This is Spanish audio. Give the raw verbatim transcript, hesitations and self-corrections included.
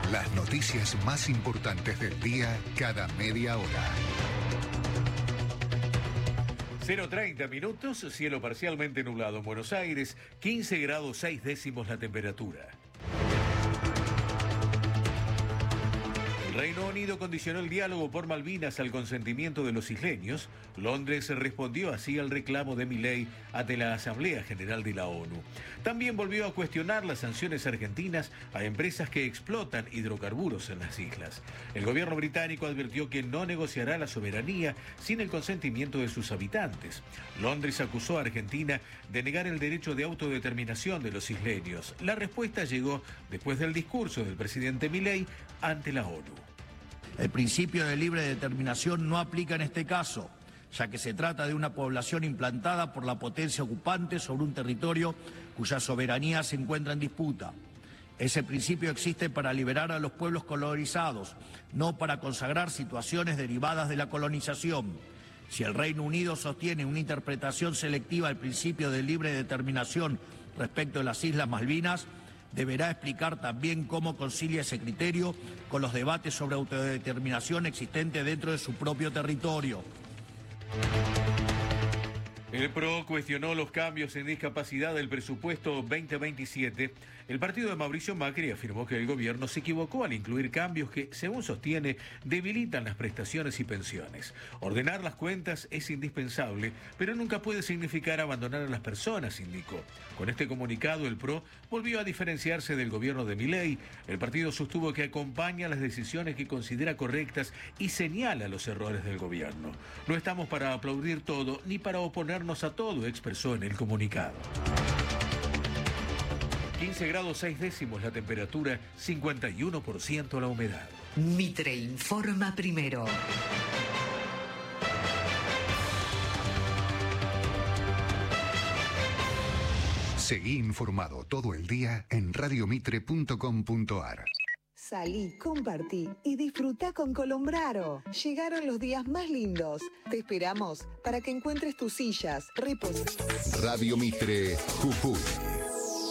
Las noticias más importantes del día cada media hora. cero treinta minutos, cielo parcialmente nublado en Buenos Aires, quince grados seis décimos la temperatura. El Reino Unido condicionó el diálogo por Malvinas al consentimiento de los isleños. Londres respondió así al reclamo de Milei ante la Asamblea General de la ONU. También volvió a cuestionar las sanciones argentinas a empresas que explotan hidrocarburos en las islas. El gobierno británico advirtió que no negociará la soberanía sin el consentimiento de sus habitantes. Londres acusó a Argentina de negar el derecho de autodeterminación de los isleños. La respuesta llegó después del discurso del presidente Milei ante la ONU. El principio de libre determinación no aplica en este caso, ya que se trata de una población implantada por la potencia ocupante sobre un territorio cuya soberanía se encuentra en disputa. Ese principio existe para liberar a los pueblos colonizados, no para consagrar situaciones derivadas de la colonización. Si el Reino Unido sostiene una interpretación selectiva del principio de libre determinación respecto de las Islas Malvinas, deberá explicar también cómo concilia ese criterio con los debates sobre autodeterminación existentes dentro de su propio territorio. El P R O cuestionó los cambios en discapacidad del presupuesto veinte veintisiete. El partido de Mauricio Macri afirmó que el gobierno se equivocó al incluir cambios que, según sostiene, debilitan las prestaciones y pensiones. Ordenar las cuentas es indispensable, pero nunca puede significar abandonar a las personas, indicó. Con este comunicado, el P R O volvió a diferenciarse del gobierno de Milei. El partido sostuvo que acompaña las decisiones que considera correctas y señala los errores del gobierno. No estamos para aplaudir todo ni para oponernos a todo, expresó en el comunicado. quince grados seis décimos la temperatura, cincuenta y uno por ciento la humedad. Mitre informa primero. Seguí informado todo el día en radio mitre punto com punto ar. Salí, compartí y disfruta con Colombraro. Llegaron los días más lindos. Te esperamos para que encuentres tus sillas, repos. Radio Mitre, Jujuy.